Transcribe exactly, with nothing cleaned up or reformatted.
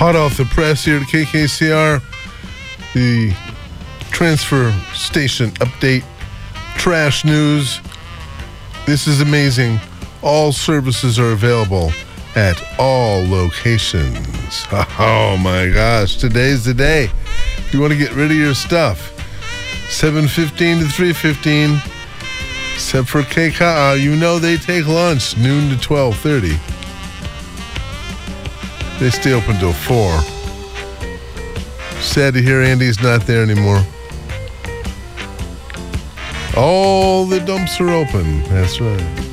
Hot off the press here at K K C R, the transfer station update, trash news. This is amazing. All services are available at all locations. Oh my gosh, today's the day. If you want to get rid of your stuff, seven fifteen to three fifteen, except for K K A, you know they take lunch, noon to twelve thirty. They stay open till four. Sad to hear Andy's not there anymore. All the dumps are open. That's right.